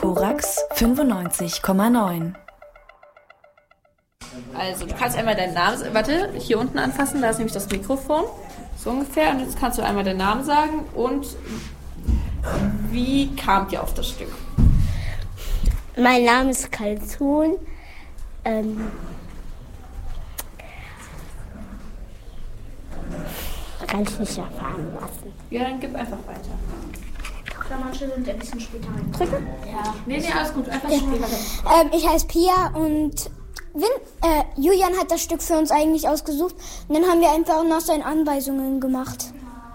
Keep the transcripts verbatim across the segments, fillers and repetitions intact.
Korax fünfundneunzig Komma neun. Also, du kannst einmal deinen Namen, warte, hier unten anfassen, da ist nämlich das Mikrofon, so ungefähr. Und jetzt kannst du einmal deinen Namen sagen und wie kamt ihr auf das Stück? Mein Name ist Kaltun. Ähm, kann ich nicht erfahren lassen. Ja, dann gib einfach weiter. Manche sind ein bisschen später rein. Drücken? Ja. Nee, nee, alles gut, einfach Ja. später. Ähm, ich heiße Pia und Win äh, Julian hat das Stück für uns eigentlich ausgesucht. Und dann haben wir einfach nach seinen Anweisungen gemacht.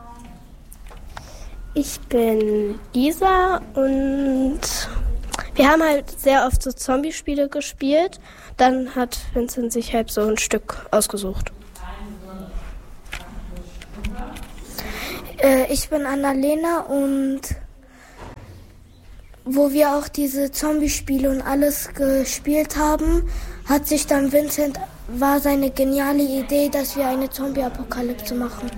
Ich bin Isa und wir haben halt sehr oft so Zombie-Spiele gespielt. Dann hat Vincent sich halt so ein Stück ausgesucht. Äh, ich bin Annalena und wo wir auch diese Zombie-Spiele und alles gespielt haben, hat sich dann Vincent, war seine geniale Idee, dass wir eine Zombie-Apokalypse machen.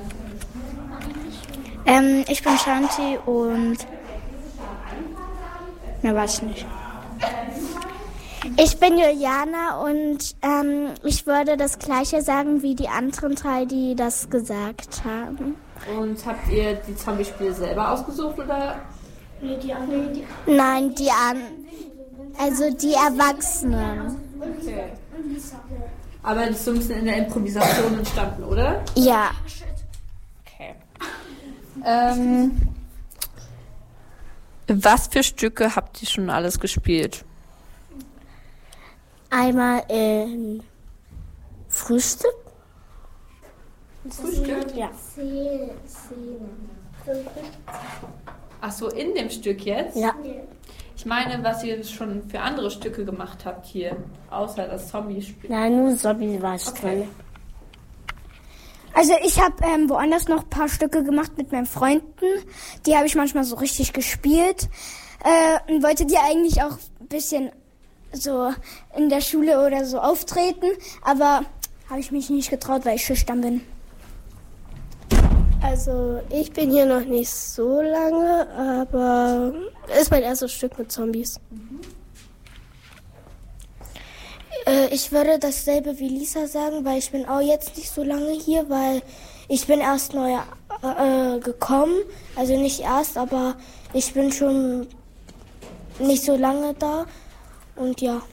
Ähm, ich bin Shanti und mehr weiß ich nicht. Ich bin Juliana und ähm, ich würde das Gleiche sagen wie die anderen drei, die das gesagt haben. Und habt ihr die Zombie-Spiele selber ausgesucht, oder? Nee, die anderen. Die Nein, die an, also die Erwachsenen. Okay. Aber das ist so ein bisschen in der Improvisation entstanden, oder? Ja. Okay. Ähm, was für Stücke habt ihr schon alles gespielt? Einmal in Frühstück. Frühstück? Ja. Ach so, in dem Stück jetzt? Ja. Ich meine, was ihr schon für andere Stücke gemacht habt hier, außer das Zombie-Spiel. Nein, nur Zombie war es drin. Also ich habe ähm, woanders noch ein paar Stücke gemacht mit meinen Freunden. Die habe ich manchmal so richtig gespielt. Äh, und wollte die eigentlich auch ein bisschen so in der Schule oder so auftreten. Aber habe ich mich nicht getraut, weil ich schüchtern bin. Also ich bin hier noch nicht so lange, aber ist mein erstes Stück mit Zombies. Mhm. Äh, ich würde dasselbe wie Lisa sagen, weil ich bin auch jetzt nicht so lange hier, weil ich bin erst neu äh, gekommen. Also nicht erst, aber ich bin schon nicht so lange da. Und ja.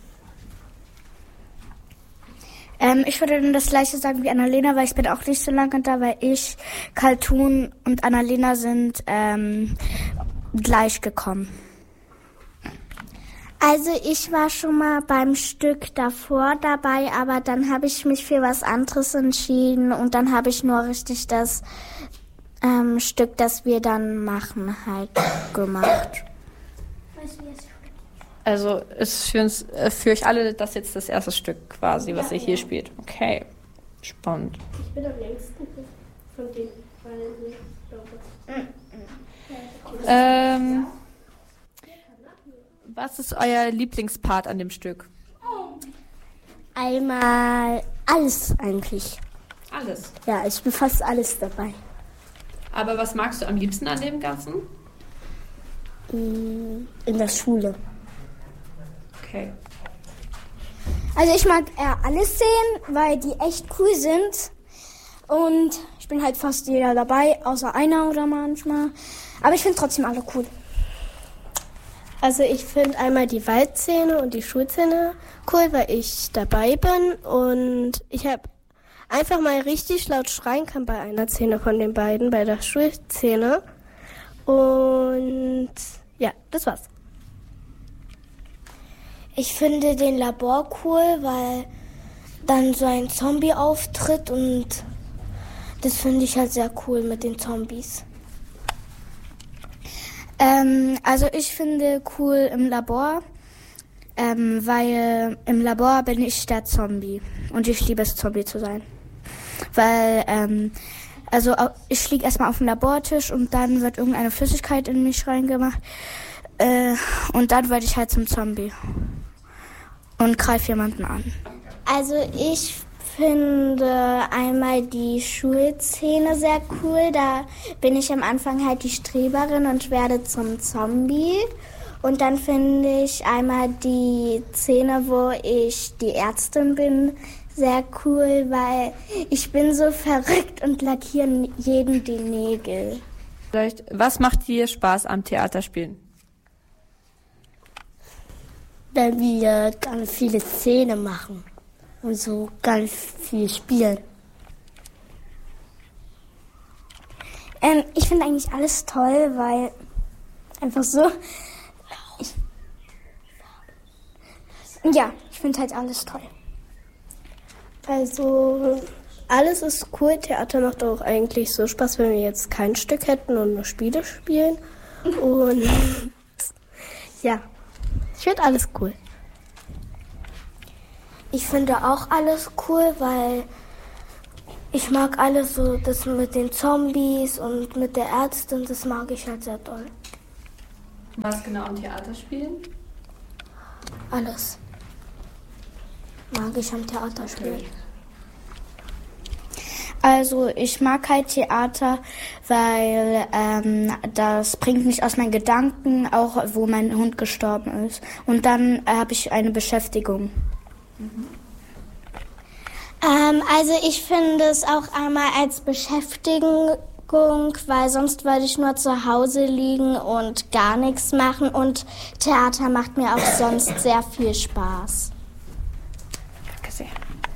Ähm, ich würde dann das Gleiche sagen wie Annalena, weil ich bin auch nicht so lange da, weil ich, Kaltun und Annalena sind ähm, gleich gekommen. Also ich war schon mal beim Stück davor dabei, aber dann habe ich mich für was anderes entschieden und dann habe ich nur richtig das ähm, Stück, das wir dann machen, halt gemacht. Also ist für uns, äh, für euch alle das jetzt das erste Stück quasi, was ihr hier spielt. Okay, spannend. Ich bin am längsten von den beiden, glaube ich. Ähm, was ist euer Lieblingspart an dem Stück? Einmal alles eigentlich. Alles. Ja, ich bin fast alles dabei. Aber was magst du am liebsten an dem Ganzen? In der Schule. Okay. Also ich mag eher alle Szenen, weil die echt cool sind. Und ich bin halt fast jeder dabei, außer einer oder manchmal. Aber ich finde trotzdem alle cool. Also ich finde einmal die Waldszene und die Schulszene cool, weil ich dabei bin und ich habe einfach mal richtig laut schreien kann bei einer Szene von den beiden, bei der Schulszene. Und ja, das war's. Ich finde den Labor cool, weil dann so ein Zombie auftritt und das finde ich halt sehr cool mit den Zombies. Ähm, also ich finde cool im Labor, ähm, weil im Labor bin ich der Zombie und ich liebe es, Zombie zu sein. Weil, ähm, also ich liege erstmal auf dem Labortisch und dann wird irgendeine Flüssigkeit in mich reingemacht äh, und dann werde ich halt zum Zombie und greife jemanden an. Also ich finde einmal die Schulszene sehr cool. Da bin ich am Anfang halt die Streberin und werde zum Zombie. Und dann finde ich einmal die Szene, wo ich die Ärztin bin, sehr cool, weil ich bin so verrückt und lackiere jedem die Nägel. Vielleicht, was macht dir Spaß am Theaterspielen? Wenn wir ganz viele Szenen machen und so ganz viel spielen. Ähm, ich finde eigentlich alles toll, weil einfach so... Ich, ja, ich finde halt alles toll. Also alles ist cool. Theater macht auch eigentlich so Spaß, wenn wir jetzt kein Stück hätten und nur Spiele spielen. Und ja, ich finde alles cool. Ich finde auch alles cool, weil ich mag alles so, das mit den Zombies und mit der Ärztin, das mag ich halt sehr doll. Was genau am Theater spielen? Alles mag ich am Theater spielen. Also ich mag halt Theater, weil ähm, das bringt mich aus meinen Gedanken, auch wo mein Hund gestorben ist. Und dann äh, habe ich eine Beschäftigung. Mhm. Ähm, also ich finde es auch einmal als Beschäftigung, weil sonst würde ich nur zu Hause liegen und gar nichts machen. Und Theater macht mir auch sonst sehr viel Spaß. Danke sehr.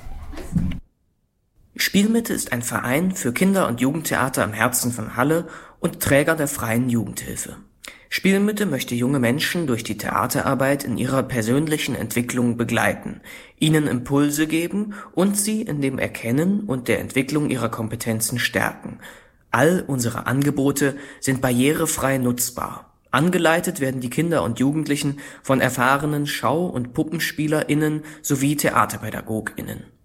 Spielmitte ist ein Verein für Kinder- und Jugendtheater im Herzen von Halle und Träger der Freien Jugendhilfe. Spielmitte möchte junge Menschen durch die Theaterarbeit in ihrer persönlichen Entwicklung begleiten, ihnen Impulse geben und sie in dem Erkennen und der Entwicklung ihrer Kompetenzen stärken. All unsere Angebote sind barrierefrei nutzbar. Angeleitet werden die Kinder und Jugendlichen von erfahrenen Schau- und PuppenspielerInnen sowie TheaterpädagogInnen.